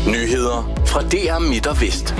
Nyheder fra DR Midt og Vest.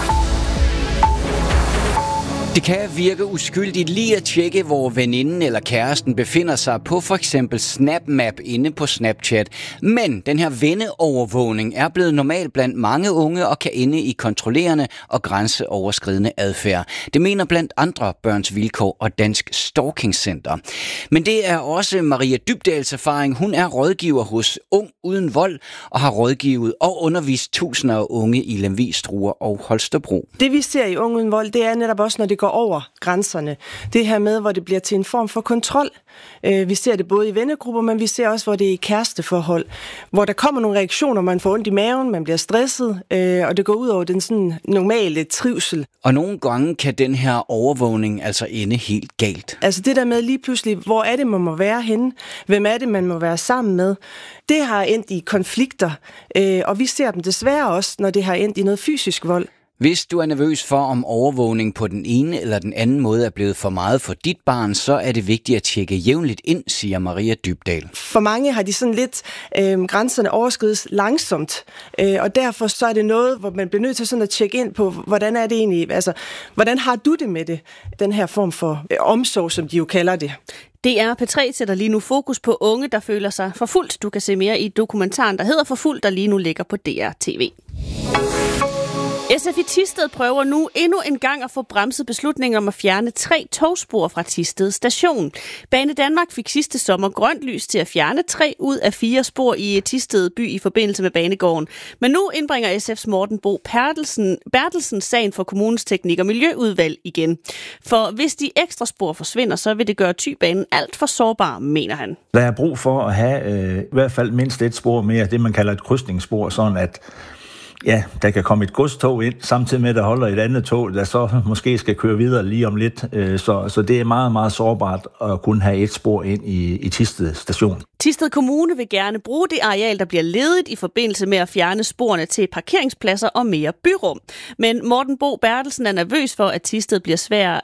Det kan virke uskyldigt lige at tjekke, hvor veninden eller kæresten befinder sig på for eksempel SnapMap inde på Snapchat. Men den her venneovervågning er blevet normal blandt mange unge og kan ende i kontrollerende og grænseoverskridende adfærd. Det mener blandt andre Børns Vilkår og Dansk Stalking Center. Men det er også Maria Dybdahls erfaring. Hun er rådgiver hos Ung Uden Vold og har rådgivet og undervist tusinder af unge i Lemvig, Struer og Holstebro. Det vi ser i Ung Uden Vold, det er netop også, når det går over grænserne. Det her med, hvor det bliver til en form for kontrol. Vi ser det både i vennegrupper, men vi ser også, hvor det er i kæresteforhold. Hvor der kommer nogle reaktioner, man får ondt i maven, man bliver stresset, og det går ud over den sådan normale trivsel. Og nogle gange kan den her overvågning altså ende helt galt. Altså det der med lige pludselig, hvor er det, man må være henne? Hvem er det, man må være sammen med? Det har endt i konflikter, og vi ser dem desværre også, når det har endt i noget fysisk vold. Hvis du er nervøs for, om overvågning på den ene eller den anden måde er blevet for meget for dit barn, så er det vigtigt at tjekke jævnligt ind, siger Maria Dybdahl. For mange har de sådan lidt grænserne overskrides langsomt, og derfor så er det noget, hvor man bliver nødt til sådan at tjekke ind på, hvordan er det egentlig, altså hvordan har du det med det, den her form for omsorg, som de jo kalder det. DR P3 sætter lige nu fokus på unge, der føler sig forfulgt. Du kan se mere i dokumentaren, der hedder Forfulgt, der lige nu ligger på DR TV. SF i Thisted prøver nu endnu en gang at få bremset beslutningen om at fjerne 3 togspor fra Thisted station. Bane Danmark fik sidste sommer grønt lys til at fjerne 3 ud af 4 spor i Thisted by i forbindelse med banegården. Men nu indbringer SF's Morten Bo Bertelsen sagen for kommunens teknik- og miljøudvalg igen. For hvis de ekstra spor forsvinder, så vil det gøre Thybanen alt for sårbar, mener han. Der er brug for at have i hvert fald mindst et spor mere, det man kalder et krydsningsspor, sådan at der kan komme et godstog ind, samtidig med, at der holder et andet tog, der så måske skal køre videre lige om lidt. Så det er meget, meget sårbart at kunne have et spor ind i Thisted station. Thisted Kommune vil gerne bruge det areal, der bliver ledigt i forbindelse med at fjerne sporene til parkeringspladser og mere byrum. Men Morten Bo Bertelsen er nervøs for, at Thisted bliver svært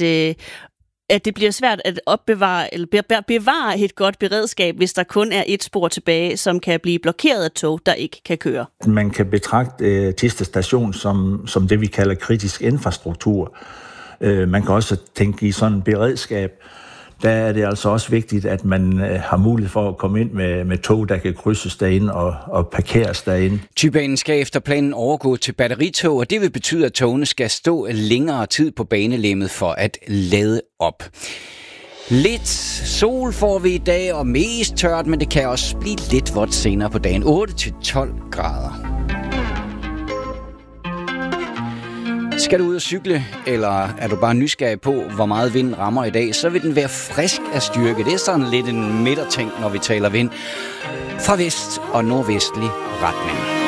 at det bliver svært at opbevare eller bevare et godt beredskab, hvis der kun er et spor tilbage, som kan blive blokeret af tog, der ikke kan køre. Man kan betragte Thisted station som det, vi kalder kritisk infrastruktur. Man kan også tænke i sådan et beredskab. Der er det altså også vigtigt, at man har mulighed for at komme ind med tog, der kan krydses derinde og parkeres derinde. Thybanen skal efter planen overgå til batteritog, og det vil betyde, at togene skal stå længere tid på banelemmet for at lade op. Lidt sol får vi i dag, og mest tørt, men det kan også blive lidt vådt senere på dagen. 8-12 grader. Skal du ud og cykle, eller er du bare nysgerrig på, hvor meget vind rammer i dag, så vil den være frisk af styrke. Det er sådan lidt en midterting, når vi taler vind, fra vest og nordvestlig retning.